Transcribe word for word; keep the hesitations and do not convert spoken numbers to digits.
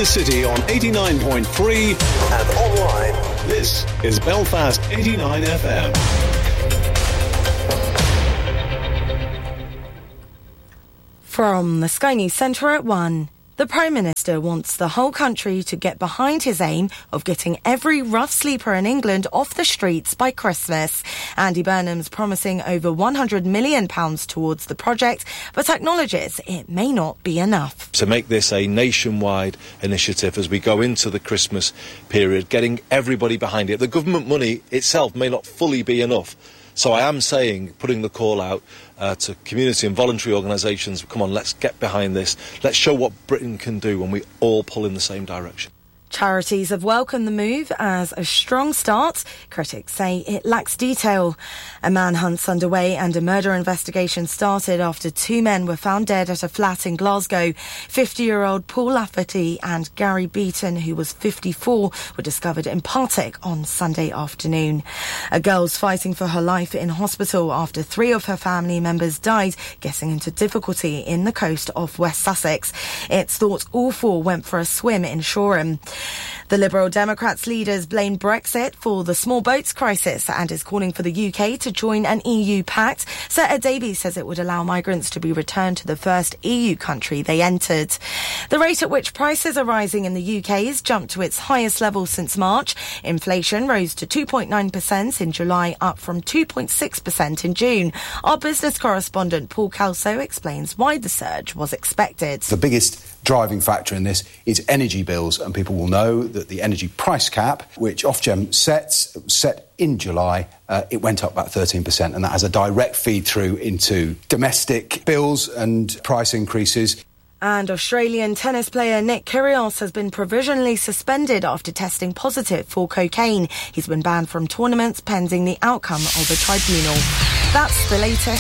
the city on eighty-nine point three and online. This is Belfast eighty-nine F M. From the Sky News Centre at one. The Prime Minister wants the whole country to get behind his aim of getting every rough sleeper in England off the streets by Christmas. Andy Burnham's promising over one hundred million pounds towards the project, but acknowledges it may not be enough. To make this a nationwide initiative as we go into the Christmas period, getting everybody behind it. The government money itself may not fully be enough. So I am saying, putting the call out uh, to community and voluntary organisations, come on, let's get behind this. Let's show what Britain can do when we all pull in the same direction. Charities have welcomed the move as a strong start. Critics say it lacks detail. A manhunt's underway and a murder investigation started after two men were found dead at a flat in Glasgow. fifty-year-old Paul Lafferty and Gary Beaton, who was fifty-four, were discovered in Partick on Sunday afternoon. A girl's fighting for her life in hospital after three of her family members died, getting into difficulty in the coast of West Sussex. It's thought all four went for a swim in Shoreham. The Liberal Democrats leaders blame Brexit for the small boats crisis and is calling for the U K to join an E U pact. Sir Ed Davey says it would allow migrants to be returned to the first E U country they entered. The rate at which prices are rising in the U K has jumped to its highest level since March. Inflation rose to two point nine percent in July, up from two point six percent in June. Our business correspondent Paul Kelso explains why the surge was expected. The biggest driving factor in this is energy bills, and people will know that the energy price cap, which Ofgem sets, set in July, uh, it went up about thirteen percent, and that has a direct feed through into domestic bills and price increases. And Australian tennis player Nick Kyrgios has been provisionally suspended after testing positive for cocaine. He's been banned from tournaments pending the outcome of a tribunal. That's the latest.